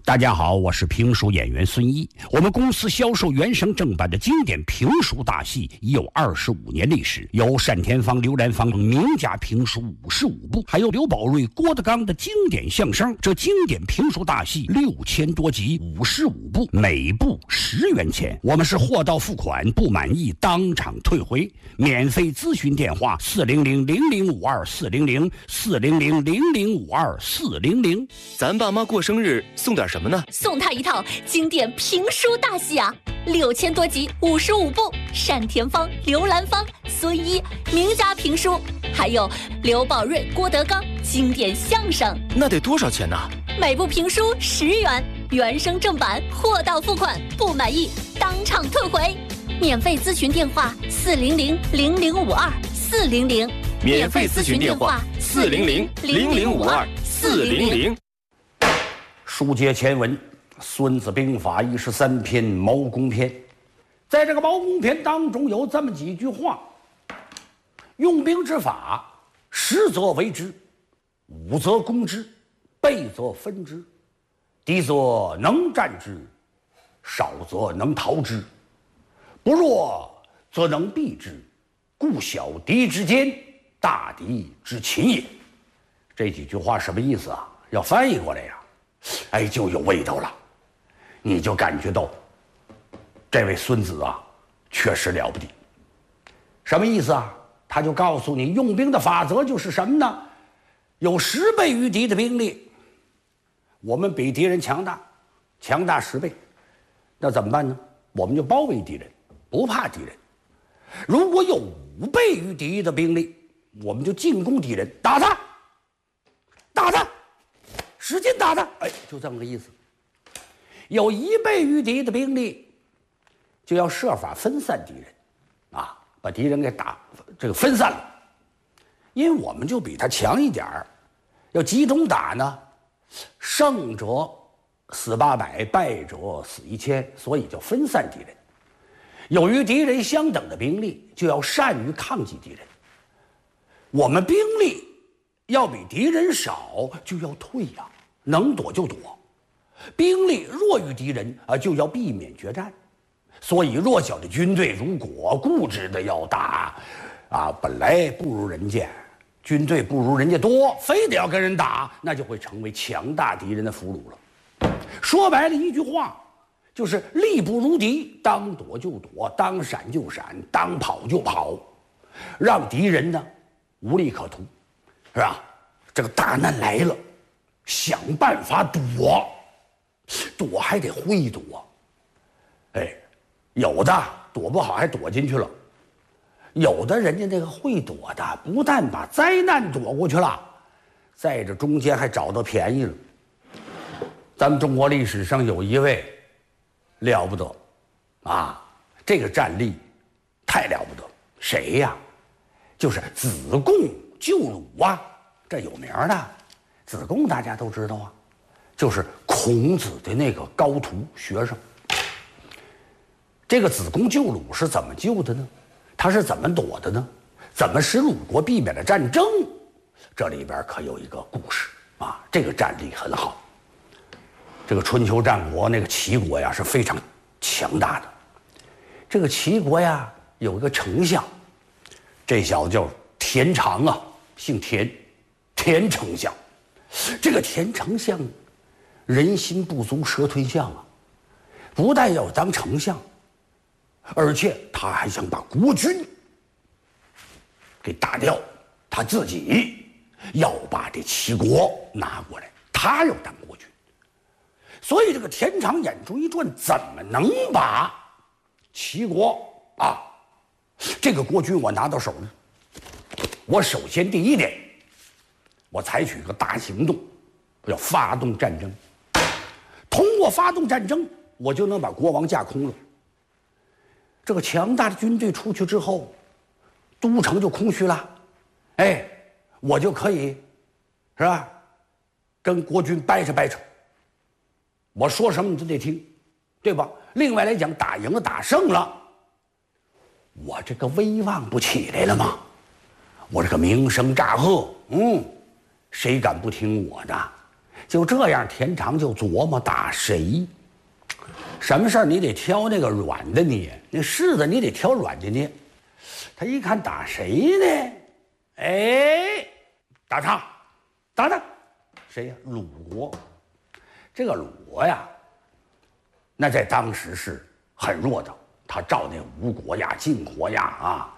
大家好，我是评书演员孙一。我们公司销售原声正版的经典评书大戏已有25年历史，有单田芳、刘兰芳名家评书55部，还有刘宝瑞、郭德纲的经典相声。这经典评书大戏6000多集，55部，每部10元钱。我们是货到付款，不满意当场退回。免费咨询电话400-0052-400，400-0052-400。 咱爸妈过生日送点什么呢？ 送他一套经典评书大戏啊，6000多集，55部，单田芳、刘兰芳、孙一名家评书，还有刘宝瑞、郭德纲经典相声。 那得多少钱呢？ 每部评书10元，原声正版，货到付款，不满意当场退回。免费咨询电话400-0052-400， 免费咨询电话400-0052-400。 书接前文，《孙子兵法》13篇谋攻篇，在这个谋攻篇当中有这么几句话：用兵之法，实则为之，武则攻之，备则分之，敌则能战之，少则能逃之，不弱则能避之，故小敌之坚，大敌之擒也。这几句话什么意思啊？要翻译过来呀，就有味道了。你就感觉到这位孙子啊，确实了不得。什么意思啊？他就告诉你，用兵的法则就是什么呢？有10倍于敌的兵力，我们比敌人强大10倍，那怎么办呢？我们就包围敌人，不怕敌人。如果有5倍于敌的兵力，我们就进攻敌人，打他，使劲打他，就这么个意思。有1倍于敌的兵力，就要设法分散敌人，把敌人给分散了。因为我们就比他强一点儿，要集中打呢，胜者死800，败者死1000，所以叫分散敌人。有与敌人相等的兵力，就要善于抗击敌人。我们兵力要比敌人少，就要退呀，能躲就躲。兵力弱于敌人就要避免决战。所以弱小的军队如果固执的要打本来不如人家，军队不如人家多，非得要跟人打，那就会成为强大敌人的俘虏了。说白了一句话，就是力不如敌，当躲就躲，当闪就闪，当跑就跑，让敌人呢无利可图，是吧？这个大难来了，想办法躲还得会躲。有的躲不好还躲进去了，有的人家那个会躲的，不但把灾难躲过去了，在这中间还找到便宜了。咱们中国历史上有一位了不得这个战力太了不得，谁呀？就是子贡救鲁这有名的。子贡大家都知道就是孔子的那个高徒学生。这个子贡救鲁是怎么救的呢？他是怎么躲的呢？怎么使鲁国避免了战争？这里边可有一个故事这个战力很好。这个春秋战国那个齐国是非常强大的。这个齐国有一个丞相，这小子叫田常姓田，田丞相。这个田丞相人心不足蛇吞象不但要当丞相，而且他还想把国君给打掉，他自己要把这齐国拿过来，他要当国君。所以这个田常眼珠一转，怎么能把齐国这个国君我拿到手呢？我首先第一点，我采取一个大行动，我要发动战争。通过发动战争，我就能把国王架空了。这个强大的军队出去之后，都城就空虚了，我就可以是吧，跟国君掰扯掰扯，我说什么你都得听，对吧？另外来讲，打赢了打胜了，我这个威望不起来了吗？我这个名声炸赫，谁敢不听我的？ 就这样，田常就琢磨打谁。什么事儿你得挑那个软的捏，那柿子你得挑软的捏。他一看打谁呢？哎，打他，打他，谁呀？鲁国。这个鲁国呀，那在当时是很弱的，他照那吴国呀、晋国呀啊，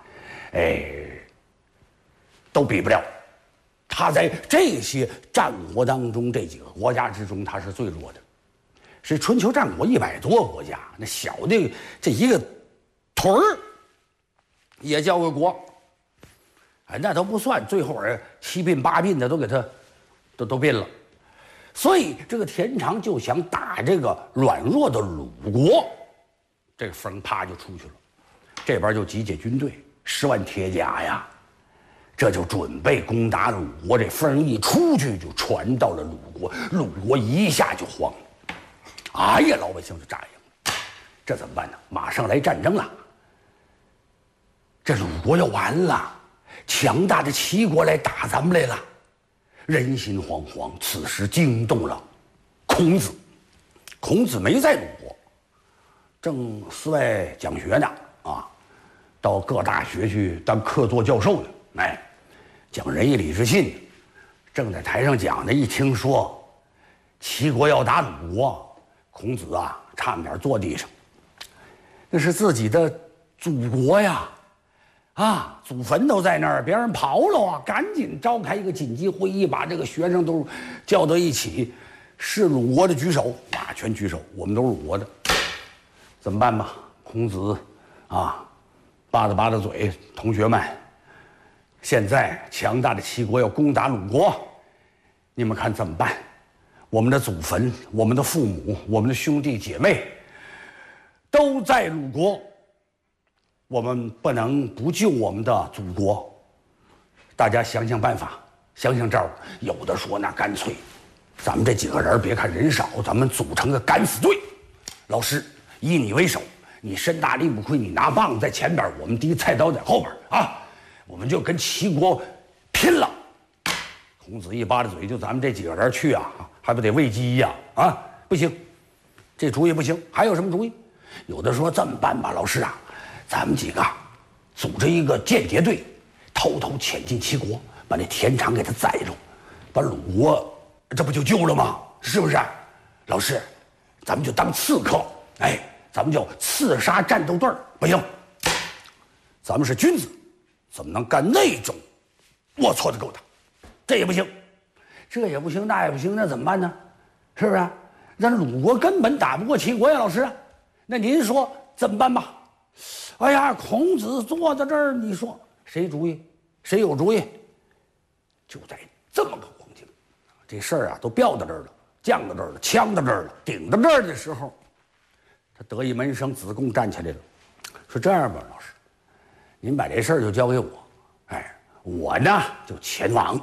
都比不了。他在这些战国当中，这几个国家之中，他是最弱的。是春秋战国100多个国家，那小的这一个屯儿也叫个国，哎，那都不算，最后7并8并的都给他都并了。所以这个田常就想打这个软弱的鲁国，这个风啪就出去了。这边就集结军队10万铁甲呀，这就准备攻打鲁国。这风一出去就传到了鲁国，鲁国一下就慌了。哎呀，老百姓就炸营，这怎么办呢？马上来战争了，这鲁国要完了，强大的齐国来打咱们来了，人心惶惶。此时惊动了孔子，孔子没在鲁国，正寺外讲学呢啊，到各大学去当客座教授呢，哎，讲仁义礼智信，正在台上讲呢，一听说齐国要打鲁国。孔子啊，差点坐地上。那是自己的祖国呀，啊，祖坟都在那儿，别人跑了啊！赶紧召开一个紧急会议，把这个学生都叫到一起，是鲁国的举手啊，全举手，我们都是鲁国的，怎么办吧？孔子啊，扒拉嘴，同学们，现在强大的齐国要攻打鲁国，你们看怎么办？我们的祖坟、我们的父母、我们的兄弟姐妹，都在鲁国，我们不能不救我们的祖国。大家想想办法，想想招儿。有的说那干脆，咱们这几个人别看人少，咱们组成个敢死队。老师以你为首，你身大力不亏，你拿棒子在前边，我们提菜刀在后边啊，我们就跟齐国拼了。孔子一扒拉嘴，就咱们这几个人去啊，还不得喂鸡呀？啊，不行，这主意不行。还有什么主意？有的说这么办吧，老师啊，咱们几个组织一个间谍队，偷偷潜进齐国，把那田常给他宰了，把鲁国这不就救了吗？是不是？老师，咱们就当刺客，哎，咱们叫刺杀战斗队不行，咱们是君子，怎么能干那种龌龊的勾当？这也不行，这也不行，那也不行，那怎么办呢？是不是？那鲁国根本打不过齐国呀，老师。那您说怎么办吧？哎呀，孔子坐在这儿，你说谁主意？谁有主意？就在这么个光景，这事儿啊都吊到这儿了，降到这儿了，呛到这儿了，顶到这儿的时候，他得意门生子贡站起来了，说：“这样吧，老师，您把这事儿就交给我，哎，我呢就前往。”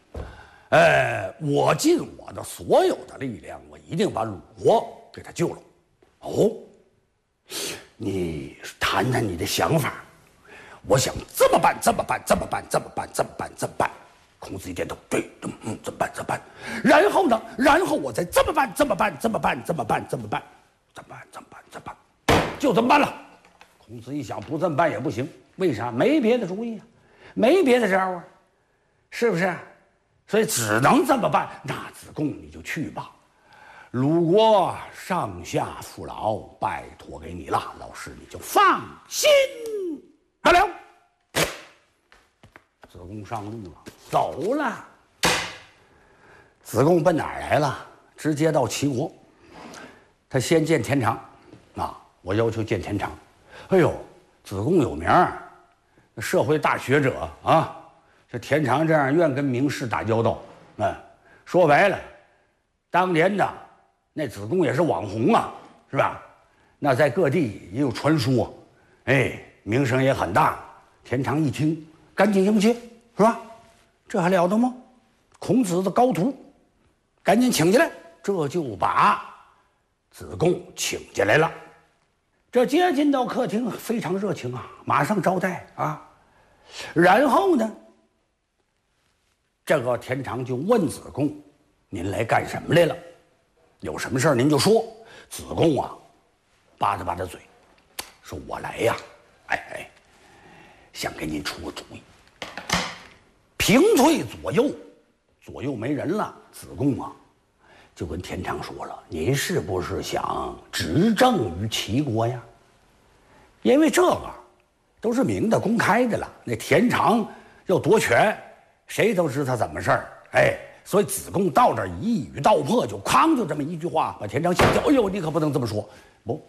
我尽我的所有的力量，我一定把鲁国给他救了。哦，你谈谈你的想法。我想这么办，这么办，这么办，这么办，这么办，这么办。孔子一点头，对，这么办，这么办。然后呢？然后我再这么办，这么办，这么办，这么办，这么办，这么办，这么办，这么办，就这么办了。孔子一想，不这么办也不行，为啥？没别的主意啊，没别的招啊，是不是？所以只能这么办。那子贡你就去吧，鲁国上下父老拜托给你了，老师你就放心得了。子贡上路了，走了。子贡奔哪儿来了？直接到齐国。他先见田常，啊，我要求见田常。哎呦，子贡有名儿，社会大学者啊。这田常这样愿跟名士打交道，说白了，当年的那子贡也是网红啊，是吧？那在各地也有传说，哎，名声也很大。田常一听，赶紧迎接，是吧？这还了得吗？孔子的高徒，赶紧请进来，这就把子贡请进来了。这接进到客厅，非常热情啊，马上招待啊。然后呢？这个田常就问子贡：“ 您来干什么来了？有什么事儿您就说。”子贡啊，吧嗒吧嗒嘴，说：“我来呀，想给您出个主意。平退左右，左右没人了。子贡啊，就跟田常说了：‘您是不是想执政于齐国呀？’因为这个都是明的、公开的了。那田常要夺权，谁都知道他怎么事儿。所以子贡到这儿一语道破，就哐就这么一句话，把田常吓掉。哎呦，你可不能这么说！不，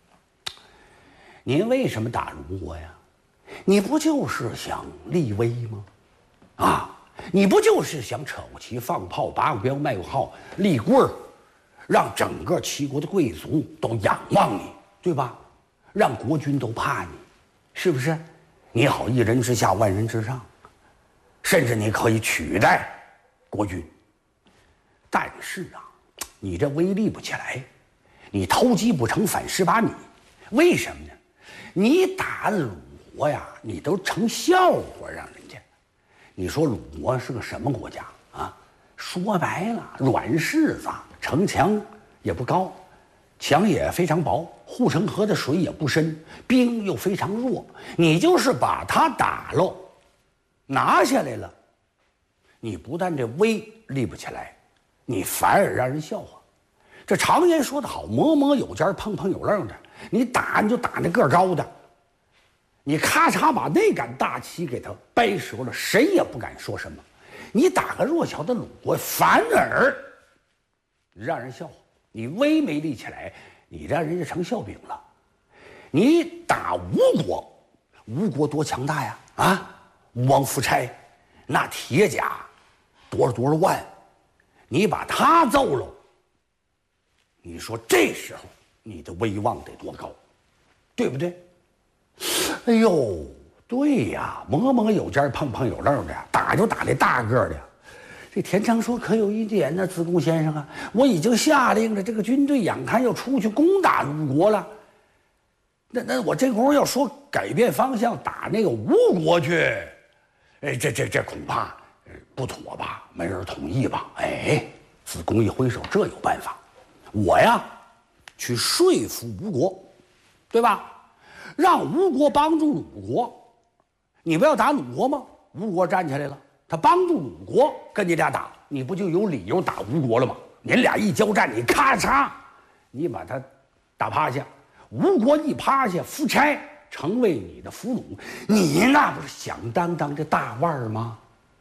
您为什么打鲁国呀？你不就是想立威吗？你不就是想扯过旗放炮、拔过标卖过号、立棍儿，让整个齐国的贵族都仰望你，对吧？让国君都怕你，是不是？你好，一人之下，万人之上，甚至你可以取代国君。但是啊，你这威立不起来，你偷鸡不成反蚀把米。为什么呢？你打鲁国呀，你都成笑话让人家。你说鲁国是个什么国家啊？说白了，软柿子，城墙也不高，墙也非常薄，护城河的水也不深，兵又非常弱。你就是把它打喽，拿下来了，你不但这威立不起来，你反而让人笑话。这常言说得好，磨磨有尖，碰碰有棱的。你打你就打那个高的，你咔嚓把那杆大旗给他掰折了，谁也不敢说什么。你打个弱小的鲁国，反而让人笑话。你威没立起来，你让人家成笑柄了。你打吴国，吴国多强大呀！吴王夫差那铁甲多少万，你把他揍了，你说这时候你的威望得多高，对不对？哎呦，对呀，磨磨有尖，碰碰有棱的，打就打那大个的。这田常说：“可有一点呢，子贡先生啊，我已经下令了，这个军队眼看要出去攻打鲁国了。那我这功夫要说改变方向，打那个吴国去，这恐怕不妥吧？没人同意吧？”子贡一挥手，这有办法，我呀，去说服吴国，对吧？让吴国帮助鲁国，你不要打鲁国吗？吴国站起来了，他帮助鲁国跟你俩打，你不就有理由打吴国了吗？你俩一交战，你咔嚓，你把他打趴下，吴国一趴下，夫差成为你的俘虏，你那不是响当当的大腕吗？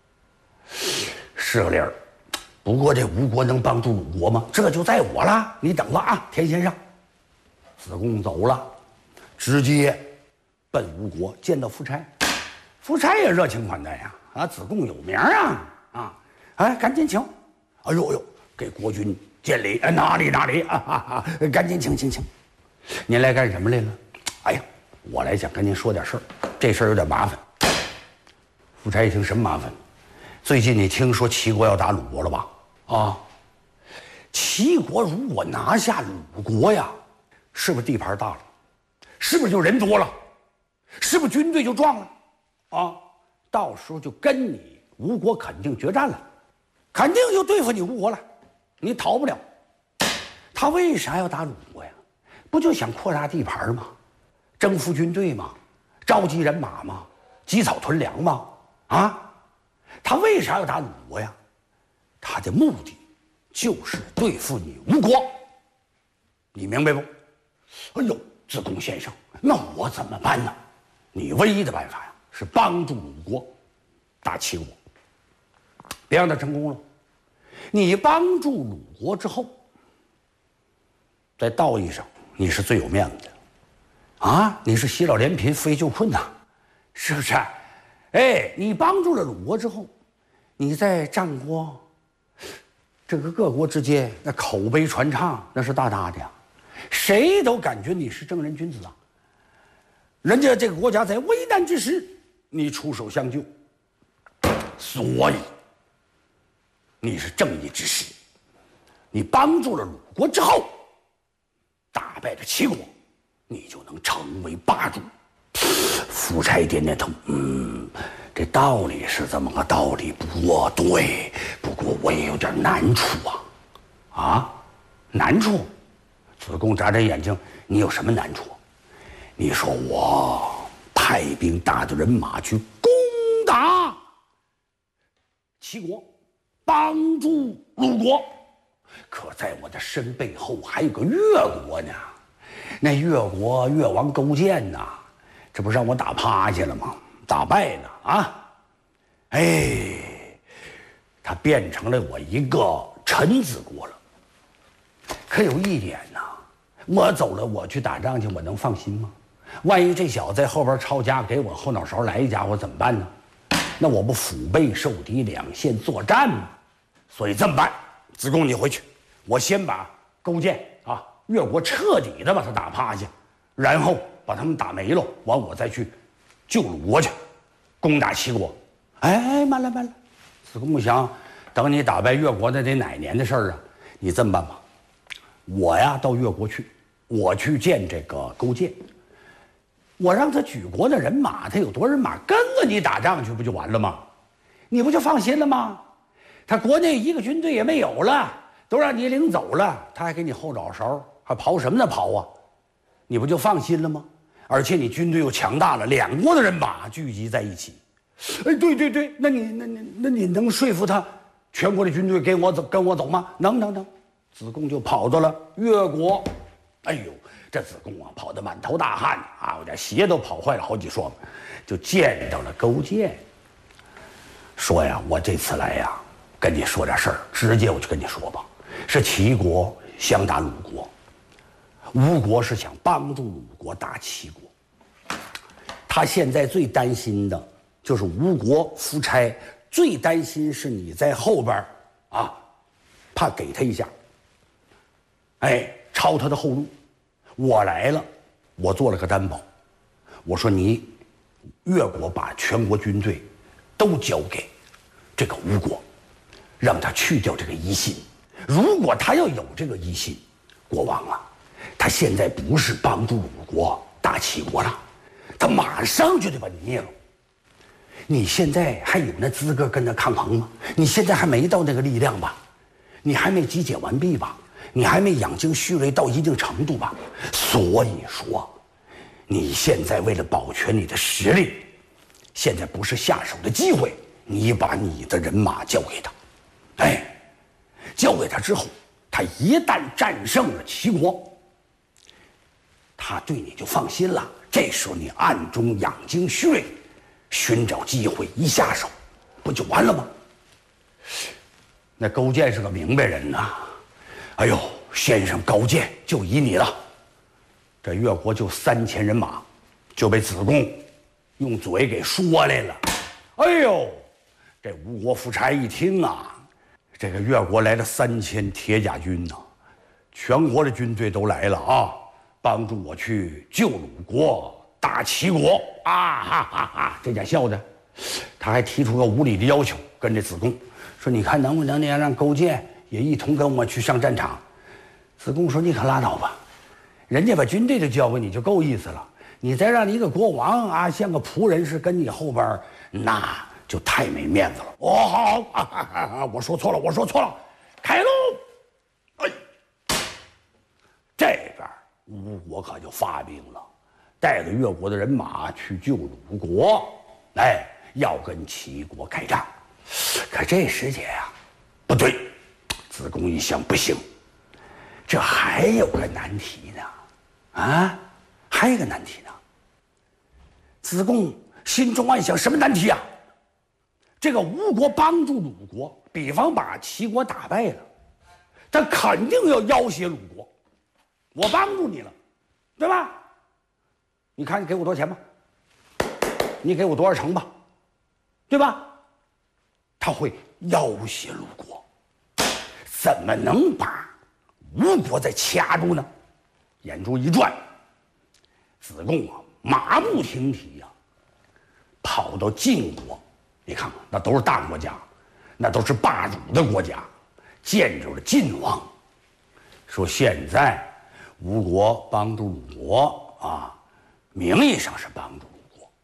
是个理儿，不过这吴国能帮助鲁国吗？这就在我了，你等着啊，田先生。子贡走了，直接奔吴国见到夫差，夫差也热情款待呀，子贡有名啊，赶紧请，哎呦，给国君见礼，哪里赶紧请，您来干什么来了？哎呀，我来想跟您说点事儿，这事儿有点麻烦。夫差一听，什么麻烦？最近你听说齐国要打鲁国了吧？齐国如果拿下鲁国呀，是不是地盘大了？是不是就人多了？是不是军队就壮了？到时候就跟你吴国肯定决战了，肯定就对付你吴国了，你逃不了。他为啥要打鲁国呀？不就想扩大地盘吗？征服军队吗？召集人马吗？积草屯粮吗？他为啥要打鲁国呀？他的目的就是对付你吴国，你明白不？哎呦，子贡先生，那我怎么办呢？你唯一的办法呀，是帮助鲁国打齐国，别让他成功了。你帮助鲁国之后，在道义上你是最有面子的，你是洗脑怜贫，扶危救困呐，是不是？你帮助了鲁国之后，你在战国这个各国之间，那口碑传唱那是大大的呀，谁都感觉你是正人君子啊。人家这个国家在危难之时，你出手相救，所以你是正义之士。你帮助了鲁国之后，打败了齐国，你就能成为霸主。夫差点点头， 这道理是这么个道理，不过我也有点难处啊，啊，难处。子贡眨眨眼睛，你有什么难处？你说我派兵带着人马去攻打齐国，帮助鲁国，可在我的身背后还有个越国呢。那越国越王勾践呐，这不让我打趴下了吗？打败了啊！哎，他变成了我一个臣子国了。可有一点呐，我走了，我去打仗去，我能放心吗？万一这小子在后边抄家，给我后脑勺来一家伙怎么办呢？那我不腹背受敌，两线作战吗？所以这么办，子贡你回去，我先把勾践啊越国彻底的把他打趴下，然后把他们打没了，完我再去救鲁国去，攻打齐国。哎，慢了，子贡想，等你打败越国的得哪年的事儿啊？你这么办吧，我呀到越国去，我去见这个勾践，我让他举国的人马，他有多少人马跟着你打仗去，不就完了吗？你不就放心了吗？他国内一个军队也没有了，都让你领走了，他还给你后脑勺，还刨什么呢刨啊？你不就放心了吗？而且你军队又强大了，两国的人马聚集在一起。哎，对，那你能说服他全国的军队跟我走吗？能。子贡就跑到了越国。哎呦，这子贡啊，跑得满头大汗啊，我这鞋都跑坏了好几双，就见到了勾践，说呀，我这次来呀，跟你说点事儿，直接我就跟你说吧，是齐国想打鲁国，吴国是想帮助鲁国打齐国，他现在最担心的就是吴国夫差，最担心是你在后边啊，怕给他一下，哎，抄他的后路。我来了，我做了个担保，我说你越国把全国军队都交给这个吴国，让他去掉这个疑心。如果他要有这个疑心，国王啊，他现在不是帮助鲁国打齐国了，他马上就得把你灭了。你现在还有那资格跟他抗衡吗？你现在还没到那个力量吧？你还没集结完毕吧？你还没养精蓄锐到一定程度吧？所以说，你现在为了保全你的实力，现在不是下手的机会。你把你的人马交给他，哎，交给他之后，他一旦战胜了齐国，他对你就放心了。这时候你暗中养精蓄锐，寻找机会一下手，不就完了吗？那勾践是个明白人呐。哎呦，先生高见，就依你了。这越国就3000人马，就被子贡用嘴给说来了。哎呦，这吴国夫差一听啊，这个越国来了3000铁甲军呐，全国的军队都来了啊，帮助我去救鲁国、打齐国啊！哈哈哈！这家笑的，他还提出个无理的要求，跟这子贡说：“你看能不能让勾践也一同跟我去上战场？”子贡说：“你可拉倒吧，人家把军队都交给你就够意思了，你再让你一个国王啊像个仆人似跟你后边，那就太没面子了。”哦，好，我说错了，开路！哎，这边吴国可就发兵了，带着越国的人马去救鲁国，哎，要跟齐国开战。可这时节呀，不对，子贡一想，不行，这还有个难题呢，啊，还有个难题呢。子贡心中暗想，什么难题啊？这个吴国帮助鲁国，比方把齐国打败了，他肯定要要挟鲁国，我帮助你了，对吧？你看你给我多少钱吧，你给我多少城吧，对吧？他会要挟鲁国，怎么能把吴国再掐住呢？眼珠一转，子贡啊，马不停蹄呀，跑到晋国。你看看，那都是大国家，那都是霸主的国家，见着了晋王，说现在吴国帮助鲁国啊，名义上是帮助鲁国，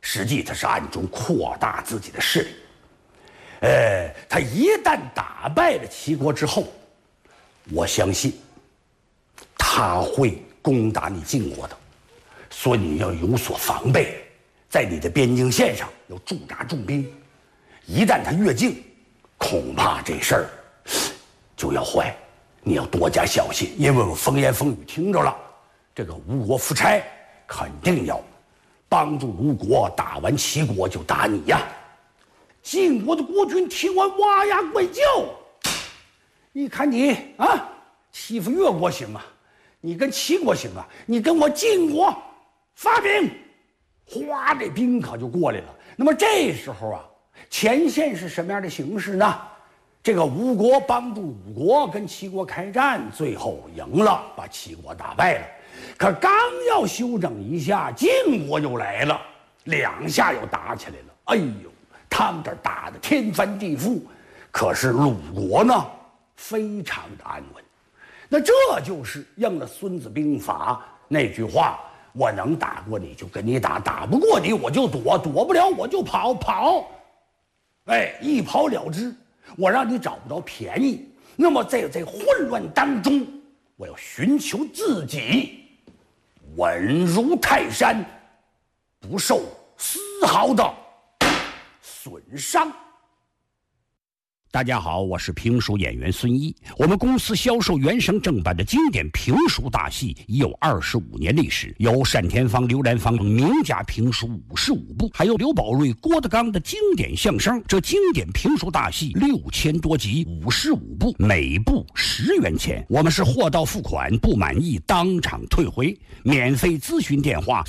实际他是暗中扩大自己的势力。他一旦打败了齐国之后，我相信他会攻打你晋国的，所以你要有所防备，在你的边境线上要驻扎重兵。一旦他越境，恐怕这事儿就要坏，你要多加小心，因为我风言风语听着了，这个吴国夫差肯定要帮助吴国打完齐国就打你呀。晋国的国君听完哇呀怪叫，你看你啊，欺负越国行吗？你跟齐国行啊？你跟我晋国发兵，哗，这兵可就过来了。那么这时候啊，前线是什么样的形势呢？这个吴国帮助吴国跟齐国开战，最后赢了，把齐国打败了。可刚要休整一下，晋国又来了，两下又打起来了。哎呦，他们这打得天翻地覆。可是鲁国呢，非常的安稳。那这就是应了《孙子兵法》那句话：我能打过你就跟你打，打不过你我就躲，躲不了我就跑。一跑了之，我让你找不着便宜。那么在混乱当中，我要寻求自己稳如泰山，不受丝毫的损伤。大家好，我是评书演员孙一。我们公司销售原声正版的经典评书大戏已有25年历史，有单田芳、刘兰芳名家评书55部，还有刘宝瑞、郭德纲的经典相声。这经典评书大戏6000多集，55部，每部10元钱。我们是货到付款，不满意当场退回。免费咨询电话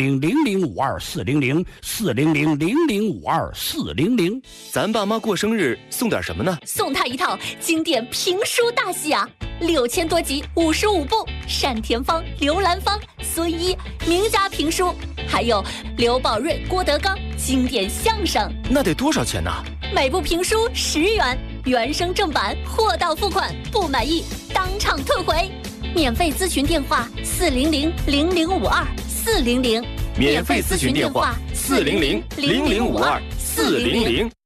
400-0052-400，400-0052-400。 咱爸妈过生日送点什么呢？ 送他一套经典评书大戏啊，6000多集，55部，单田芳、刘兰芳、孙一名家评书，还有刘宝瑞、郭德纲经典相声。 那得多少钱呢？ 每部评书10元，原声正版，货到付款，不满意当场退回。免费咨询电话400-0052-400， 免费咨询电话400-0052-400。